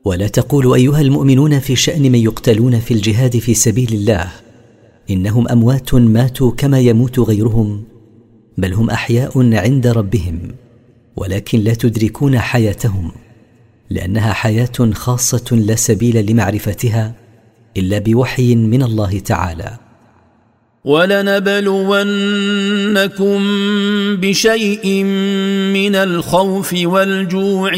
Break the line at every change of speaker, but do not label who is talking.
ولا تقولوا أيها المؤمنون في شأن من يقتلون في الجهاد في سبيل الله إنهم أموات ماتوا كما يموت غيرهم، بل هم أحياء عند ربهم ولكن لا تدركون حياتهم، لأنها حياة خاصة لا سبيل لمعرفتها إلا بوحي من الله تعالى.
ولنبلونكم بشيء من الخوف والجوع